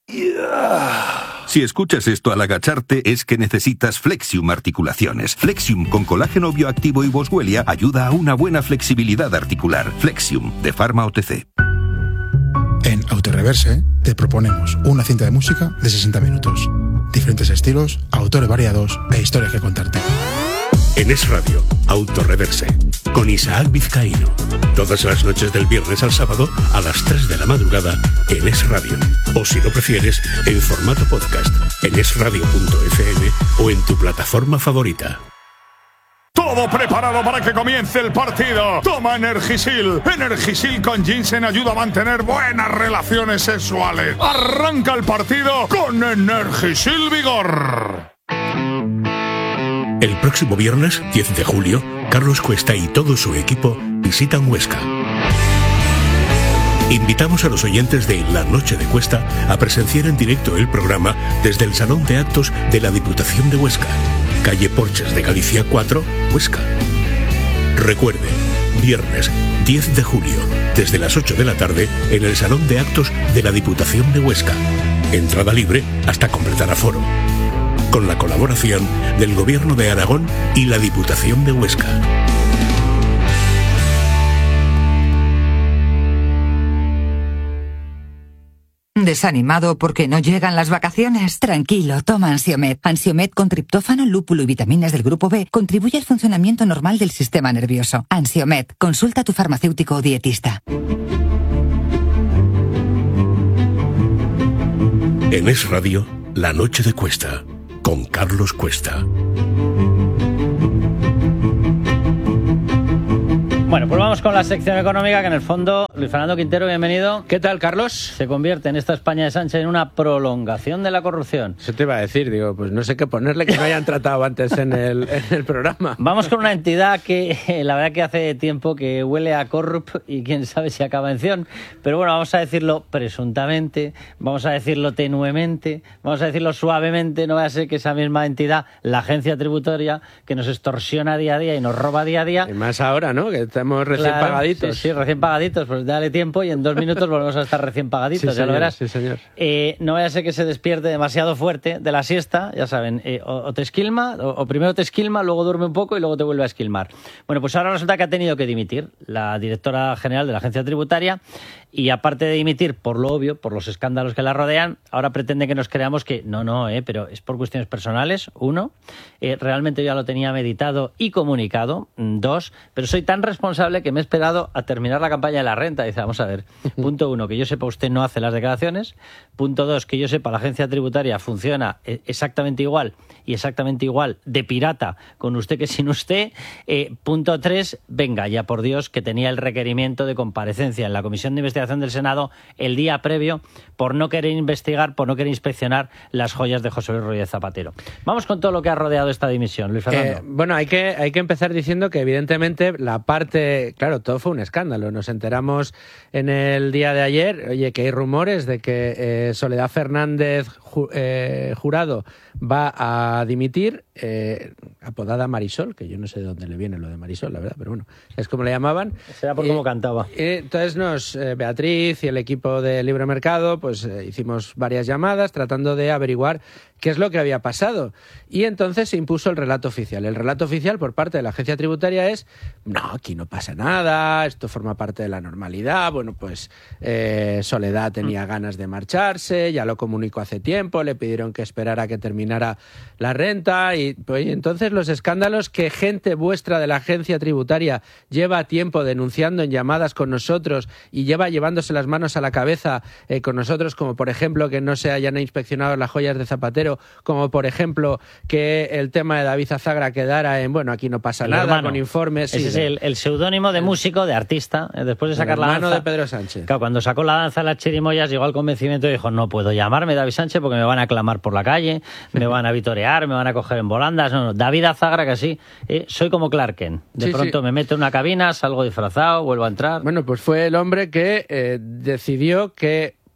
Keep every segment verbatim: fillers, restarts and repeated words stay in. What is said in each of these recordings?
Si escuchas esto al agacharte, es que necesitas Flexium Articulaciones. Flexium con colágeno bioactivo y boswellia ayuda a una buena flexibilidad articular. Flexium, de Pharma O T C. En Autoreverse te proponemos una cinta de música de sesenta minutos. Diferentes estilos, autores variados e historias que contarte. En Es Radio, Autoreverse, con Isaac Vizcaíno. Todas las noches del viernes al sábado a las tres de la madrugada en Es Radio. O si lo prefieres, en formato podcast, en esradio punto efe eme o en tu plataforma favorita. Todo preparado para que comience el partido. Toma Energisil. Energisil con ginseng ayuda a mantener buenas relaciones sexuales. Arranca el partido con Energisil Vigor. El próximo viernes, diez de julio, Carlos Cuesta y todo su equipo visitan Huesca. Invitamos a los oyentes de La Noche de Cuesta a presenciar en directo el programa desde el Salón de Actos de la Diputación de Huesca, calle Porches de Galicia cuatro, Huesca. Recuerde, viernes diez de julio, desde las ocho de la tarde, en el Salón de Actos de la Diputación de Huesca. Entrada libre hasta completar aforo. Con la colaboración del Gobierno de Aragón y la Diputación de Huesca. ¿Desanimado porque no llegan las vacaciones? Tranquilo, toma Ansiomed. Ansiomed con triptófano, lúpulo y vitaminas del grupo B contribuye al funcionamiento normal del sistema nervioso. Ansiomed, consulta a tu farmacéutico o dietista. En Es Radio, La Noche de Cuesta, con Carlos Cuesta. Bueno, pues vamos con la sección económica, que en el fondo, Luis Fernando Quintero, bienvenido. ¿Qué tal, Carlos? Se convierte en esta España de Sánchez en una prolongación de la corrupción. Eso te iba a decir, digo, pues no sé qué ponerle que no hayan tratado antes en el, en el programa. Vamos con una entidad que la verdad que hace tiempo que huele a corrupt y quién sabe si acaba en ción. Pero bueno, vamos a decirlo presuntamente, vamos a decirlo tenuemente, vamos a decirlo suavemente, no va a ser que esa misma entidad, la agencia tributaria, que nos extorsiona día a día y nos roba día a día. Y más ahora, ¿no? Que estamos recién claro, pagaditos. Sí, sí, recién pagaditos, pues dale tiempo y en dos minutos volvemos a estar recién pagaditos, Sí, ya señor, lo verás. sí, señor. Eh, no vaya a ser que se despierte demasiado fuerte de la siesta, ya saben, eh, o, o te esquilma, o, o primero te esquilma, luego duerme un poco y luego te vuelve a esquilmar. Bueno, pues ahora resulta que ha tenido que dimitir la directora general de la agencia tributaria y aparte de dimitir por lo obvio, por los escándalos que la rodean, ahora pretende que nos creamos que no, no, eh, pero es por cuestiones personales, uno, eh, realmente yo ya lo tenía meditado y comunicado, dos, pero soy tan responsable que me he esperado a terminar la campaña de la renta. Dice, vamos a ver, punto uno, que yo sepa usted no hace las declaraciones, punto dos, que yo sepa la agencia tributaria funciona exactamente igual y exactamente igual de pirata con usted que sin usted, eh, punto tres, venga ya por Dios, que tenía el requerimiento de comparecencia en la Comisión de Investigación del Senado el día previo por no querer investigar, por no querer inspeccionar las joyas de José Luis Rodríguez Zapatero. Vamos con todo lo que ha rodeado esta dimisión, Luis Fernando. Eh, bueno, hay que, hay que empezar diciendo que evidentemente la parte, claro, todo fue un escándalo. Nos enteramos en el día de ayer, oye, que hay rumores de que eh, Soledad Fernández ju, eh, Jurado va a dimitir, eh, apodada Marisol, que yo no sé de dónde le viene lo de Marisol, la verdad, pero bueno, es como le llamaban. Será por eh, cómo cantaba. Eh, entonces nos, eh, Beatriz y el equipo de Libre Mercado, pues eh, hicimos varias llamadas tratando de averiguar qué es lo que había pasado. Y entonces se impuso el relato oficial. El relato oficial por parte de la agencia tributaria es, no, aquí no pasa nada, esto forma parte de la normalidad, bueno, pues eh, Soledad tenía ganas de marcharse, ya lo comunicó hace tiempo, le pidieron que esperara a que terminara la renta y pues, y entonces los escándalos que gente vuestra de la agencia tributaria lleva tiempo denunciando en llamadas con nosotros y lleva llevándose las manos a la cabeza eh, con nosotros, como por ejemplo que no se hayan inspeccionado las joyas de Zapatero, como por ejemplo que el tema de David Azagra quedara en, bueno, aquí no pasa el nada, hermano. Con informes. Ese sí, es de, el, el seudónimo de músico, de artista, eh, después de sacar la danza. El hermano de Pedro Sánchez. Claro, cuando sacó la danza las chirimoyas, llegó al convencimiento y dijo, no puedo llamarme David Sánchez porque me van a aclamar por la calle, me van a vitorear, me van a coger en volandas. No, no, David Azagra, que sí, eh, soy como Clark Kent. De sí, pronto sí. me meto en una cabina, salgo disfrazado, vuelvo a entrar. Bueno, pues fue el hombre que eh, decidió que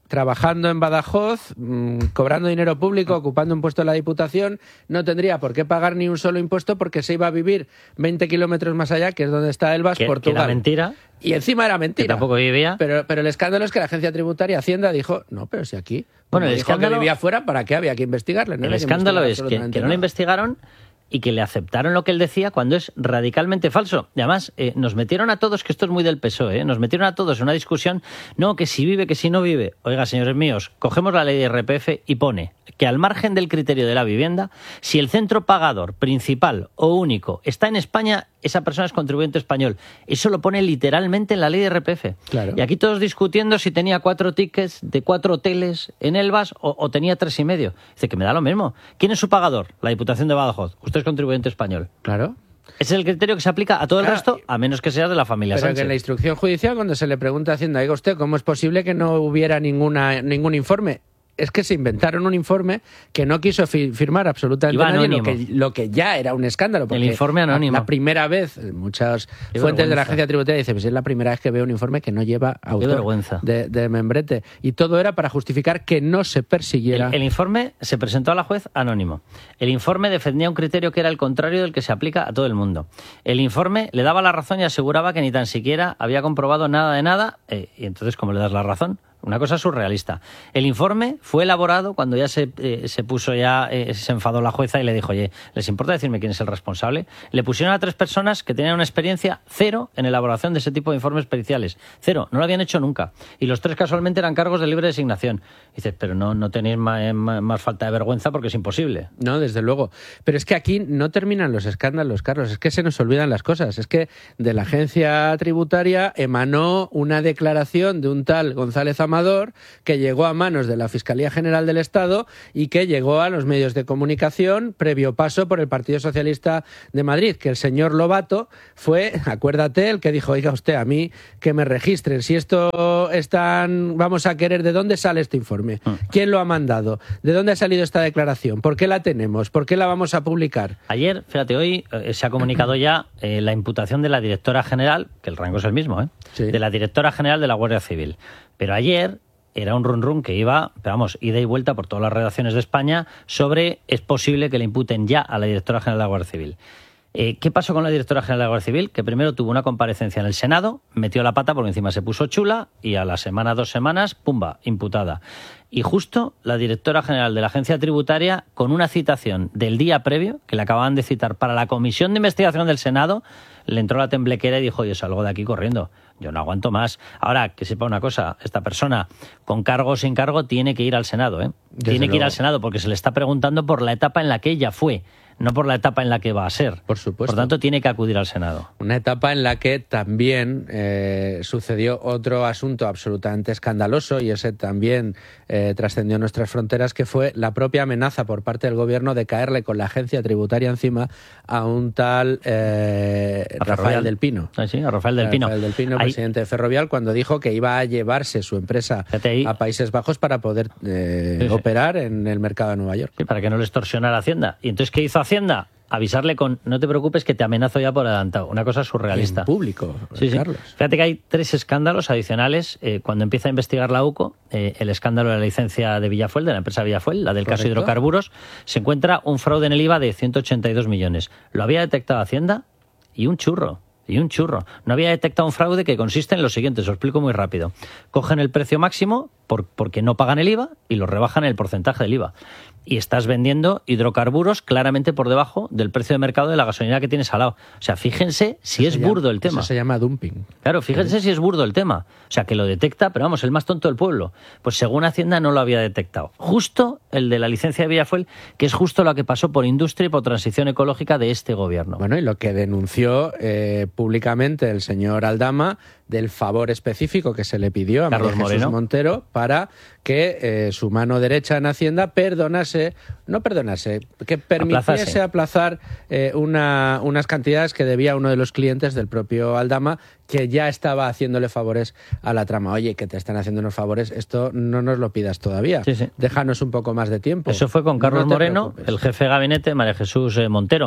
trabajando en Badajoz, mmm, cobrando dinero público, ocupando un puesto en la Diputación, no tendría por qué pagar ni un solo impuesto porque se iba a vivir veinte kilómetros más allá, que es donde está Elbas, que, Portugal. Que era mentira. Y encima era mentira. Que tampoco vivía. Pero, pero el escándalo es que la Agencia Tributaria Hacienda dijo, no, pero si aquí... Bueno, el dijo escándalo, que vivía fuera, ¿para qué había que investigarle? No el escándalo es que, que no lo investigaron y que le aceptaron lo que él decía cuando es radicalmente falso. Y además, eh, nos metieron a todos, que esto es muy del P S O E, ¿eh? Nos metieron a todos en una discusión, no, que si vive, que si no vive. Oiga, señores míos, cogemos la ley de R P F y pone que al margen del criterio de la vivienda, si el centro pagador principal o único está en España, esa persona es contribuyente español. Eso lo pone literalmente en la ley de R P F. Claro. Y aquí todos discutiendo si tenía cuatro tickets de cuatro hoteles en Elbas o, o tenía tres y medio. Dice que me da lo mismo. ¿Quién es su pagador? La Diputación de Badajoz. Usted es contribuyente español. Claro. Ese es el criterio que se aplica a todo el claro, resto, a menos que seas de la familia pero Sánchez. Que en la instrucción judicial, cuando se le pregunta a Hacienda, oiga usted, ¿cómo es posible que no hubiera ninguna ningún informe? Es que se inventaron un informe que no quiso fi firmar absolutamente Iba nadie, anónimo. lo que, lo que ya era un escándalo. El informe anónimo. La, la primera vez, muchas Qué fuentes vergüenza. de la agencia tributaria dicen, pues es la primera vez que veo un informe que no lleva autor Qué vergüenza. De, de membrete. Y todo era para justificar que no se persiguiera. El, el informe se presentó a la juez anónimo. El informe defendía un criterio que era el contrario del que se aplica a todo el mundo. El informe le daba la razón y aseguraba que ni tan siquiera había comprobado nada de nada. Eh, y entonces, ¿cómo le das la razón? Una cosa surrealista. El informe fue elaborado cuando ya se, eh, se puso ya, eh, se enfadó la jueza y le dijo, oye, ¿les importa decirme quién es el responsable? Le pusieron a tres personas que tenían una experiencia cero en elaboración de ese tipo de informes periciales. Cero, no lo habían hecho nunca. Y los tres casualmente eran cargos de libre designación. Dices, pero no, no tenéis más, más falta de vergüenza porque es imposible. No, desde luego. Pero es que aquí no terminan los escándalos, Carlos. Es que se nos olvidan las cosas. Es que de la agencia tributaria emanó una declaración de un tal González Amador que llegó a manos de la Fiscalía General del Estado y que llegó a los medios de comunicación previo paso por el Partido Socialista de Madrid, que el señor Lobato fue, acuérdate, el que dijo, oiga usted, a mí que me registren, si esto están, vamos a querer, ¿de dónde sale este informe? ¿Quién lo ha mandado? ¿De dónde ha salido esta declaración? ¿Por qué la tenemos? ¿Por qué la vamos a publicar? Ayer, fíjate, hoy eh, se ha comunicado ya eh, la imputación de la directora general, que el rango es el mismo, ¿eh? Sí. De la directora general de la Guardia Civil. Pero ayer era un run run que iba, pero vamos, ida y vuelta por todas las redacciones de España sobre es posible que le imputen ya a la directora general de la Guardia Civil. Eh, ¿Qué pasó con la directora general de la Guardia Civil? Que primero tuvo una comparecencia en el Senado, metió la pata porque encima se puso chula y a la semana, dos semanas, pumba, imputada. Y justo la directora general de la agencia tributaria, con una citación del día previo, que le acababan de citar para la comisión de investigación del Senado, le entró la temblequera y dijo, yo salgo de aquí corriendo. Yo no aguanto más. Ahora, que sepa una cosa, esta persona, con cargo o sin cargo, tiene que ir al Senado, ¿eh? Desde Tiene que ir luego. al Senado porque se le está preguntando por la etapa en la que ella fue, no por la etapa en la que va a ser. Por supuesto. Por tanto, tiene que acudir al Senado. Una etapa en la que también eh, sucedió otro asunto absolutamente escandaloso y ese también eh, trascendió nuestras fronteras, que fue la propia amenaza por parte del gobierno de caerle con la agencia tributaria encima a un tal eh, A Rafael Ferrovial. del Pino. Ah, sí, a Rafael del Pino. Rafael del Pino, Ahí- presidente de Ferrovial, cuando dijo que iba a llevarse su empresa Fíjate ahí. a Países Bajos para poder eh, Sí, sí. operar en el mercado de Nueva York. Sí, para que no le extorsionara Hacienda. ¿Y entonces qué hizo Hacienda? Avisarle con, no te preocupes que te amenazo ya por adelantado. Una cosa surrealista. En público, Sí, sí. Carlos. Fíjate que hay tres escándalos adicionales. Eh, cuando empieza a investigar la U C O, eh, el escándalo de la licencia de Villafuel, de la empresa Villafuel, la del caso Correcto. hidrocarburos, se encuentra un fraude en el I V A de ciento ochenta y dos millones. Lo había detectado Hacienda y un churro. Y un churro. No había detectado un fraude que consiste en lo siguiente, os lo explico muy rápido. Cogen el precio máximo por, porque no pagan el I V A y lo rebajan el porcentaje del I V A. Y estás vendiendo hidrocarburos claramente por debajo del precio de mercado de la gasolina que tienes al lado. O sea, fíjense si es Se llama- burdo el tema. Eso se llama dumping. Claro, fíjense si es burdo el tema. O sea, que lo detecta, pero vamos, el más tonto del pueblo. Pues según Hacienda no lo había detectado. Justo el de la licencia de Villafuel, que es justo lo que pasó por industria y por transición ecológica de este gobierno. Bueno, y lo que denunció eh, públicamente el señor Aldama del favor específico que se le pidió a Carlos María Jesús Moreno. Montero para que eh, su mano derecha en Hacienda perdonase, no perdonase, que permitiese Aplazase. aplazar eh, una, unas cantidades que debía uno de los clientes del propio Aldama, que ya estaba haciéndole favores a la trama. Oye, que te están haciendo unos favores, esto no nos lo pidas todavía. Sí, sí. Déjanos un poco más de tiempo. Eso fue con Carlos No te Moreno, preocupes. el jefe de gabinete, María Jesús eh, Montero.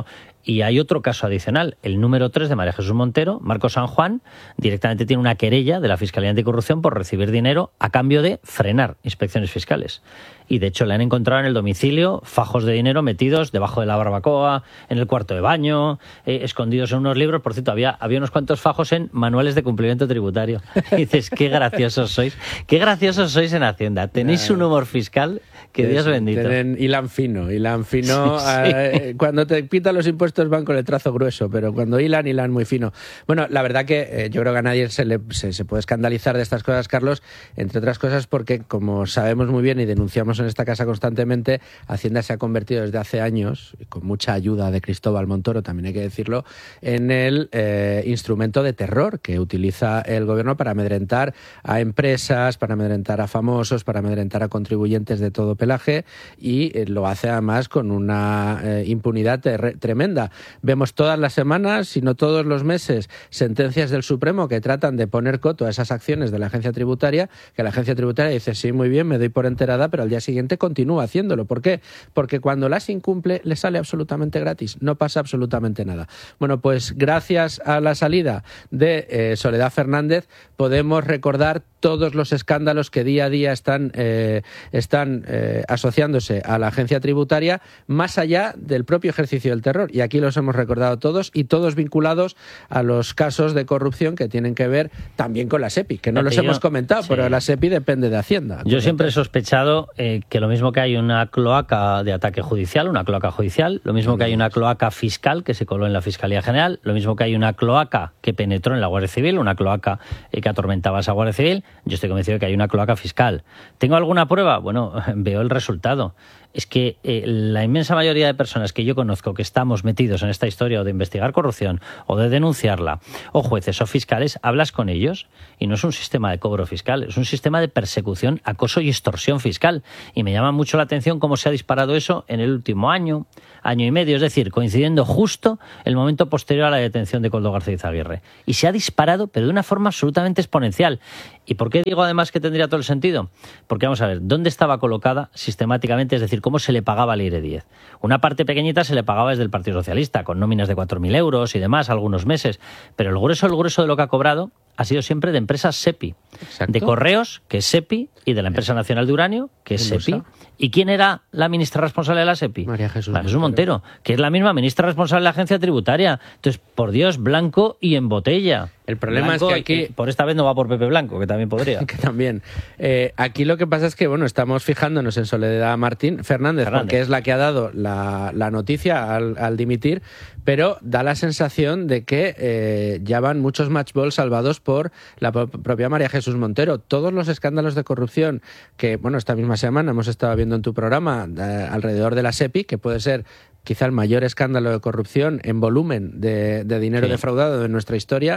Y hay otro caso adicional, el número tres de María Jesús Montero, Marco San Juan, directamente tiene una querella de la Fiscalía Anticorrupción por recibir dinero a cambio de frenar inspecciones fiscales. Y de hecho le han encontrado en el domicilio fajos de dinero metidos debajo de la barbacoa, en el cuarto de baño, eh, escondidos en unos libros. Por cierto, había, había unos cuantos fajos en manuales de cumplimiento tributario. Y dices, qué graciosos sois, qué graciosos sois en Hacienda. Tenéis un humor fiscal que Dios bendito. Tienen hilan fino, hilan fino. Sí, sí. Eh, cuando te pitan los impuestos van con el trazo grueso, pero cuando hilan, hilan muy fino. Bueno, la verdad que eh, yo creo que a nadie se, le, se, se puede escandalizar de estas cosas, Carlos, entre otras cosas porque, como sabemos muy bien y denunciamos en esta casa constantemente, Hacienda se ha convertido desde hace años, y con mucha ayuda de Cristóbal Montoro, también hay que decirlo, en el eh, instrumento de terror que utiliza el gobierno para amedrentar a empresas, para amedrentar a famosos, para amedrentar a contribuyentes de todo pelaje, y eh, lo hace además con una eh, impunidad ter- tremenda. Vemos todas las semanas, si no todos los meses, sentencias del Supremo que tratan de poner coto a esas acciones de la agencia tributaria, que la agencia tributaria dice, sí, muy bien, me doy por enterada, pero al día siguiente continúa haciéndolo. ¿Por qué? Porque cuando las incumple le sale absolutamente gratis, no pasa absolutamente nada. Bueno, pues gracias a la salida de eh, Soledad Fernández podemos recordar todos los escándalos que día a día están, eh, están eh, asociándose a la agencia tributaria, más allá del propio ejercicio del terror. Y aquí los hemos recordado todos, y todos vinculados a los casos de corrupción que tienen que ver también con la SEPI, que no los hemos comentado, sí. Pero la SEPI depende de Hacienda. Yo siempre he sospechado eh, que lo mismo que hay una cloaca de ataque judicial, una cloaca judicial, lo mismo que hay una cloaca fiscal que se coló en la Fiscalía General, lo mismo que hay una cloaca que penetró en la Guardia Civil, una cloaca eh, que atormentaba a esa Guardia Civil. Yo estoy convencido de que hay una cloaca fiscal. ¿Tengo alguna prueba? Bueno, veo el resultado. Es que eh, la inmensa mayoría de personas que yo conozco que estamos metidos en esta historia o de investigar corrupción o de denunciarla, o jueces o fiscales, hablas con ellos y no es un sistema de cobro fiscal, es un sistema de persecución, acoso y extorsión fiscal. Y me llama mucho la atención cómo se ha disparado eso en el último año, año y medio, es decir, coincidiendo justo el momento posterior a la detención de Koldo García Izaguirre. Y se ha disparado, pero de una forma absolutamente exponencial. ¿Y por qué digo además que tendría todo el sentido? Porque vamos a ver, ¿dónde estaba colocada sistemáticamente? Es decir, ¿cómo se le pagaba al I R E diez? Una parte pequeñita se le pagaba desde el Partido Socialista, con nóminas de cuatro mil euros y demás, algunos meses. Pero el grueso, el grueso de lo que ha cobrado ha sido siempre de empresas SEPI. Exacto. De Correos, que es SEPI, y de la Empresa Nacional de Uranio, que es SEPI. ¿Y quién era la ministra responsable de la SEPI? María Jesús, María Jesús Montero, Montero, que es la misma ministra responsable de la agencia tributaria. Entonces, por Dios, blanco y en botella. El problema Blanco, es que aquí... Por esta vez no va por Pepe Blanco, que también podría. que también. Eh, aquí lo que pasa es que, bueno, estamos fijándonos en Soledad Martín Fernández, Fernández. porque es la que ha dado la, la noticia al, al dimitir, pero da la sensación de que eh, ya van muchos matchballs salvados por la propia María Jesús Montero. Todos los escándalos de corrupción que, bueno, esta misma semana hemos estado viendo en tu programa eh, alrededor de la SEPI, que puede ser quizá el mayor escándalo de corrupción en volumen de, de dinero sí. defraudado de nuestra historia,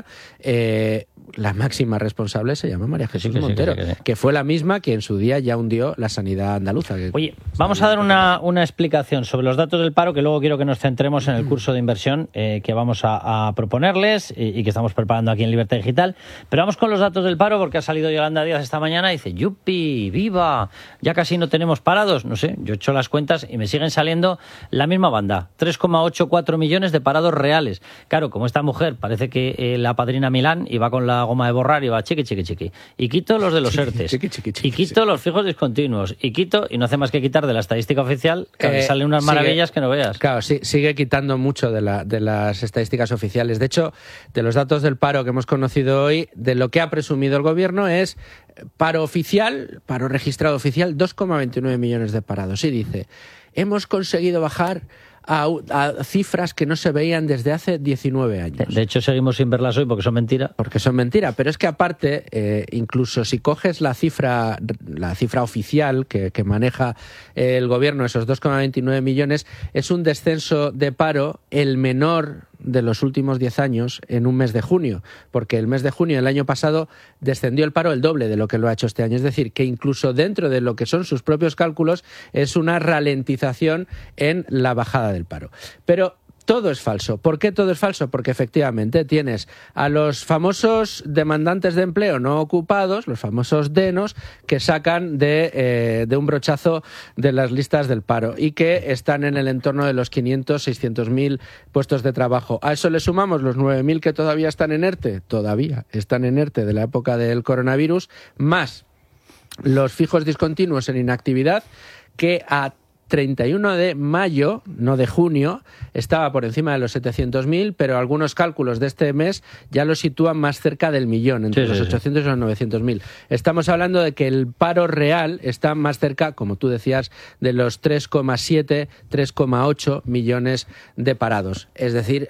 eh, la máxima responsable se llama María Jesús sí, que Montero, sí, que, sí, que, sí. que fue la misma que en su día ya hundió la sanidad andaluza. Que Oye, vamos a dar una, una explicación sobre los datos del paro, que luego quiero que nos centremos en el curso de inversión eh, que vamos a, a proponerles y, y que estamos preparando aquí en Libertad Digital. Pero vamos con los datos del paro, porque ha salido Yolanda Díaz esta mañana y dice, ¡yupi! ¡Viva! Ya casi no tenemos parados. No sé, yo he hecho las cuentas y me siguen saliendo la misma banda, tres coma ochenta y cuatro millones de parados reales. Claro, como esta mujer parece que eh, la padrina Milán y va con la goma de borrar y va chiqui, chiqui, chiqui. Y quito los de los ERTES. Chiqui, chiqui, chiqui, y quito sí. los fijos discontinuos. Y quito, y no hace más que quitar de la estadística oficial, que eh, salen unas sigue, maravillas que no veas. Claro, sí, sigue quitando mucho de, la, de las estadísticas oficiales. De hecho, de los datos del paro que hemos conocido hoy, de lo que ha presumido el gobierno es paro oficial, paro registrado oficial, dos coma veintinueve millones de parados. Y dice, hemos conseguido bajar A, a cifras que no se veían desde hace diecinueve años. De, de hecho, seguimos sin verlas hoy porque son mentira. Porque son mentira, pero es que aparte, eh, incluso si coges la cifra la cifra oficial que, que maneja el gobierno, esos dos coma veintinueve millones, es un descenso de paro el menor de los últimos diez años en un mes de junio, porque el mes de junio del año pasado descendió el paro el doble de lo que lo ha hecho este año. Es decir, que incluso dentro de lo que son sus propios cálculos es una ralentización en la bajada del paro. Pero todo es falso. ¿Por qué todo es falso? Porque efectivamente tienes a los famosos demandantes de empleo no ocupados, los famosos DENOS, que sacan de, eh, de un brochazo de las listas del paro y que están en el entorno de los quinientos, seiscientos mil puestos de trabajo. A eso le sumamos los nueve mil que todavía están en ERTE, todavía están en ERTE de la época del coronavirus, más los fijos discontinuos en inactividad, que a treinta y uno de mayo, no de junio, estaba por encima de los setecientos mil, pero algunos cálculos de este mes ya lo sitúan más cerca del millón, entre sí, los sí, ochocientos sí. y los novecientos mil. Estamos hablando de que el paro real está más cerca, como tú decías, de los tres coma siete, tres coma ocho millones de parados. Es decir,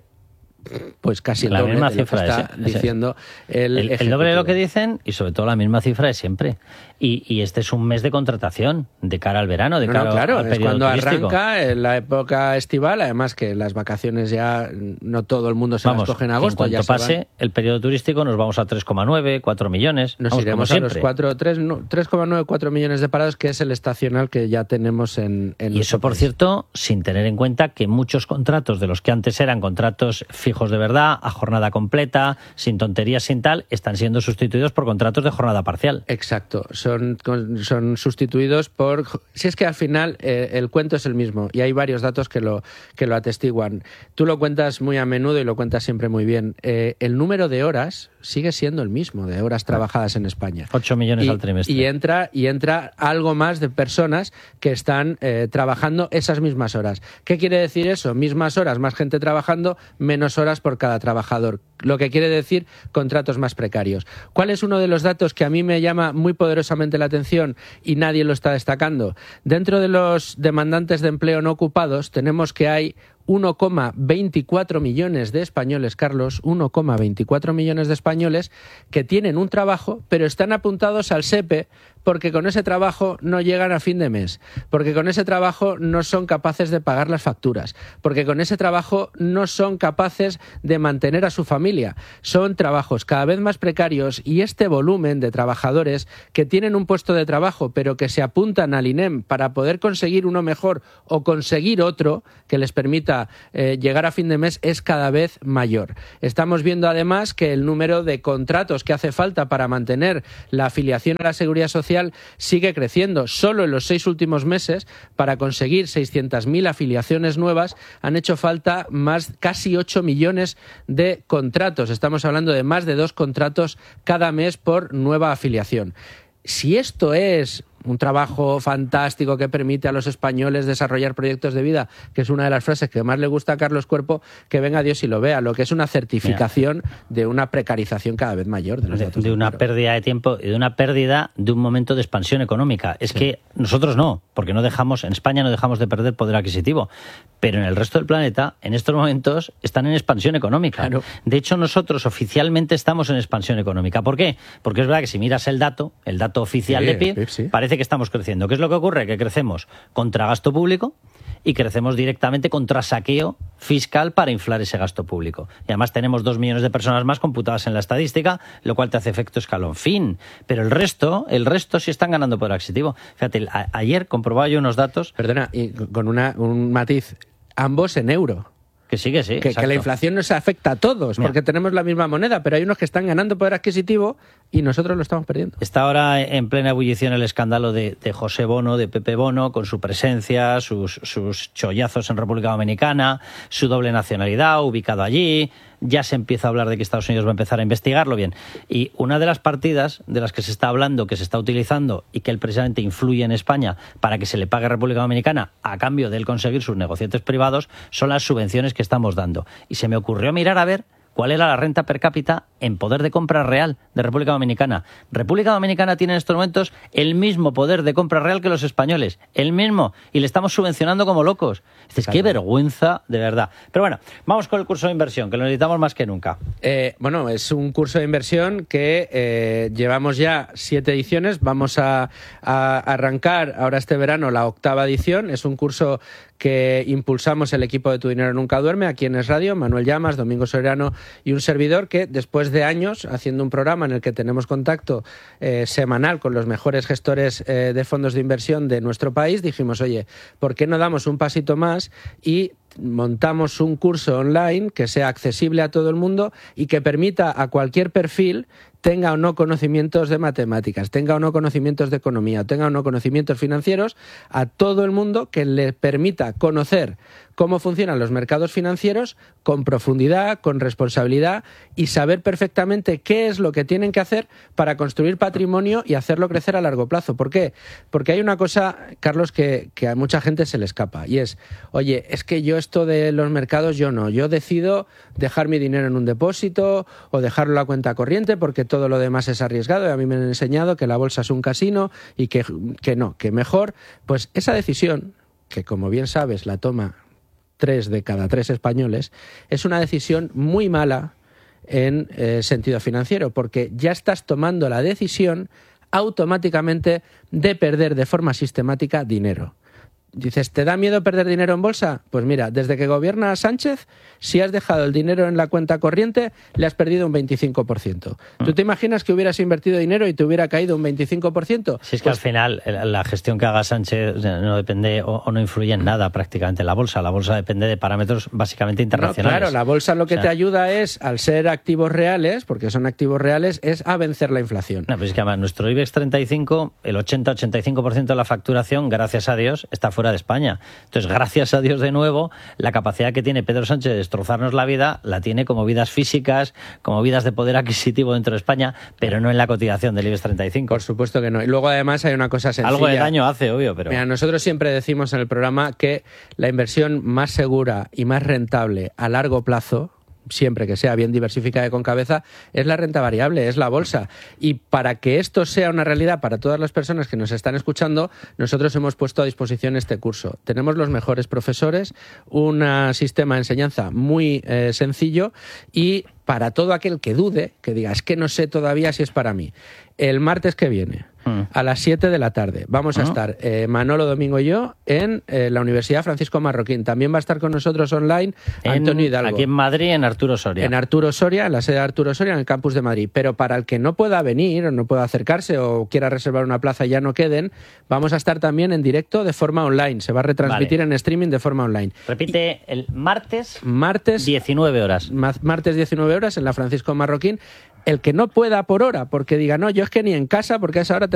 pues casi el la doble misma de lo cifra que está es, diciendo el, el, el doble de lo que dicen y sobre todo la misma cifra de siempre. Y, y este es un mes de contratación de cara al verano, de no, cara no, claro, al es periodo cuando turístico. Arranca en la época estival, además que las vacaciones ya no todo el mundo se vamos, las coge en agosto. En cuanto ya pase el periodo turístico nos vamos a tres coma nueve, cuatro millones. Nos vamos, iremos como a los cuatro, tres coma nueve, cuatro millones de parados, que es el estacional que ya tenemos en, en Y eso, por país. cierto, sin tener en cuenta que muchos contratos de los que antes eran contratos fijos de verdad, a jornada completa, sin tonterías, sin tal, están siendo sustituidos por contratos de jornada parcial. Exacto, son, son sustituidos por... Si es que al final eh, el cuento es el mismo y hay varios datos que lo, que lo atestiguan. Tú lo cuentas muy a menudo y lo cuentas siempre muy bien. Eh, el número de horas sigue siendo el mismo, de horas trabajadas en España. ocho millones y, al trimestre. Y entra, y entra algo más de personas que están eh, trabajando esas mismas horas. ¿Qué quiere decir eso? Mismas horas, más gente trabajando, menos horas por cada trabajador. Lo que quiere decir contratos más precarios. ¿Cuál es uno de los datos que a mí me llama muy poderosamente la atención y nadie lo está destacando? Dentro de los demandantes de empleo no ocupados tenemos que hay uno coma veinticuatro millones de españoles, Carlos, uno coma veinticuatro millones de españoles que tienen un trabajo, pero están apuntados al SEPE porque con ese trabajo no llegan a fin de mes, porque con ese trabajo no son capaces de pagar las facturas, porque con ese trabajo no son capaces de mantener a su familia. Son trabajos cada vez más precarios y este volumen de trabajadores que tienen un puesto de trabajo pero que se apuntan al INEM para poder conseguir uno mejor o conseguir otro que les permita eh, llegar a fin de mes es cada vez mayor. Estamos viendo además que el número de contratos que hace falta para mantener la afiliación a la Seguridad Social sigue creciendo. Solo en los seis últimos meses, para conseguir seiscientas mil afiliaciones nuevas, han hecho falta más casi ocho millones de contratos. Estamos hablando de más de dos contratos cada mes por nueva afiliación. Si esto es un trabajo fantástico que permite a los españoles desarrollar proyectos de vida, que es una de las frases que más le gusta a Carlos Cuerpo, que venga Dios y lo vea, lo que es una certificación Mira. de una precarización cada vez mayor de los datos. De, de una dinero. pérdida de tiempo y de una pérdida de un momento de expansión económica. Es sí. que nosotros no, porque no dejamos, en España no dejamos de perder poder adquisitivo, pero en el resto del planeta, en estos momentos, están en expansión económica. Claro. De hecho, nosotros oficialmente estamos en expansión económica. ¿Por qué? Porque es verdad que si miras el dato, el dato oficial sí, de P I B, sí. parece que estamos creciendo. ¿Qué es lo que ocurre? Que crecemos contra gasto público y crecemos directamente contra saqueo fiscal para inflar ese gasto público. Y además tenemos dos millones de personas más computadas en la estadística, lo cual te hace efecto escalón fin. Pero el resto, el resto sí están ganando poder adquisitivo. Fíjate, a, ayer comprobaba yo unos datos... Perdona, y con una, un matiz, ambos en euro. Que sí, que sí. Que, que la inflación nos afecta a todos, Mira. porque tenemos la misma moneda, pero hay unos que están ganando poder adquisitivo y nosotros lo estamos perdiendo. Está ahora en plena ebullición el escándalo de, de José Bono, de Pepe Bono, con su presencia, sus, sus chollazos en República Dominicana, su doble nacionalidad, ubicado allí. Ya se empieza a hablar de que Estados Unidos va a empezar a investigarlo bien. Y una de las partidas de las que se está hablando, que se está utilizando y que él precisamente influye en España para que se le pague a República Dominicana a cambio de él conseguir sus negociantes privados, son las subvenciones que estamos dando. Y se me ocurrió mirar a ver cuál era la renta per cápita en poder de compra real de República Dominicana. República Dominicana tiene en estos momentos el mismo poder de compra real que los españoles, el mismo, y le estamos subvencionando como locos. Dices, claro. Qué vergüenza, de verdad. Pero bueno, vamos con el curso de inversión, que lo necesitamos más que nunca. Eh, bueno, es un curso de inversión que eh, llevamos ya siete ediciones, vamos a, a arrancar ahora este verano la octava edición. Es un curso que impulsamos el equipo de Tu Dinero Nunca Duerme, aquí en Es Radio, Manuel Llamas, Domingo Soberano y un servidor que después de años haciendo un programa en el que tenemos contacto eh, semanal con los mejores gestores eh, de fondos de inversión de nuestro país, dijimos, oye, ¿por qué no damos un pasito más y montamos un curso online que sea accesible a todo el mundo y que permita a cualquier perfil, tenga o no conocimientos de matemáticas, tenga o no conocimientos de economía, tenga o no conocimientos financieros, a todo el mundo que le permita conocer cómo funcionan los mercados financieros con profundidad, con responsabilidad y saber perfectamente qué es lo que tienen que hacer para construir patrimonio y hacerlo crecer a largo plazo. ¿Por qué? Porque hay una cosa, Carlos, que, que a mucha gente se le escapa y es, oye, es que yo esto de los mercados yo no, yo decido dejar mi dinero en un depósito o dejarlo en la cuenta corriente porque todo lo demás es arriesgado y a mí me han enseñado que la bolsa es un casino y que, que no, que mejor, pues esa decisión, que como bien sabes la toma tres de cada tres españoles, es una decisión muy mala en eh, sentido financiero, porque ya estás tomando la decisión automáticamente de perder de forma sistemática dinero. Dices, ¿te da miedo perder dinero en bolsa? Pues mira, desde que gobierna Sánchez, si has dejado el dinero en la cuenta corriente, le has perdido un veinticinco por ciento. ¿Tú te imaginas que hubieras invertido dinero y te hubiera caído un veinticinco por ciento? Si es que pues, al final la gestión que haga Sánchez no depende o, o no influye en nada prácticamente en la bolsa. La bolsa depende de parámetros básicamente internacionales. No, claro, la bolsa lo que o sea, te ayuda es, al ser activos reales, porque son activos reales, es a vencer la inflación. No, pues es que además nuestro IBEX treinta y cinco, el ochenta a ochenta y cinco por ciento de la facturación, gracias a Dios, está fuera de España. Entonces, gracias a Dios de nuevo, la capacidad que tiene Pedro Sánchez de destrozarnos la vida, la tiene como vidas físicas, como vidas de poder adquisitivo dentro de España, pero no en la cotización del IBEX treinta y cinco. Por supuesto que no. Y luego además hay una cosa sencilla. Algo de daño hace, obvio, pero... Mira, nosotros siempre decimos en el programa que la inversión más segura y más rentable a largo plazo, siempre que sea bien diversificada y con cabeza, es la renta variable, es la bolsa. Y para que esto sea una realidad para todas las personas que nos están escuchando, nosotros hemos puesto a disposición este curso. Tenemos los mejores profesores, un sistema de enseñanza muy eh, sencillo y para todo aquel que dude, que diga, es que no sé todavía si es para mí. El martes que viene, a las siete de la tarde, vamos a estar eh, Manolo, Domingo y yo en eh, la Universidad Francisco Marroquín. También va a estar con nosotros online Antonio Hidalgo. Aquí en Madrid, en Arturo Soria. En Arturo Soria, en la sede de Arturo Soria, en el campus de Madrid. Pero para el que no pueda venir o no pueda acercarse o quiera reservar una plaza y ya no queden, vamos a estar también en directo de forma online. Se va a retransmitir vale. en streaming de forma online. Repite, y el martes, martes diecinueve horas. Martes diecinueve horas en la Francisco Marroquín. El que no pueda por hora, porque diga, no, yo es que ni en casa, porque a esa hora te